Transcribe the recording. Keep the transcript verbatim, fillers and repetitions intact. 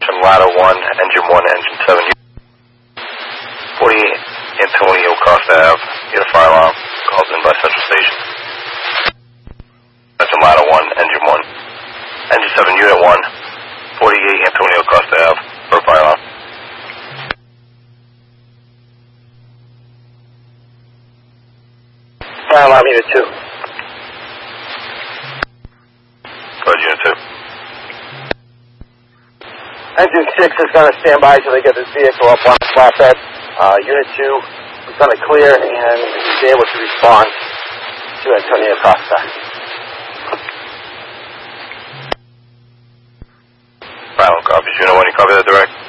Destination Ladder one, Engine one, Engine seven. forty-eight Antonio Costa Ave. Get a fire alarm. Calls in by Central Station. Destination Ladder one, Engine one, Engine seven, Unit one. forty-eight Antonio Costa Ave. For a fire alarm. Fire alarm, Unit two. Go ahead, Unit two. Engine six is going to stand by until they get this vehicle up on the flatbed. Uh, Unit two is going to clear and be able to respond to Antonio Costa. Silent copies. Unit one, you copy that direct?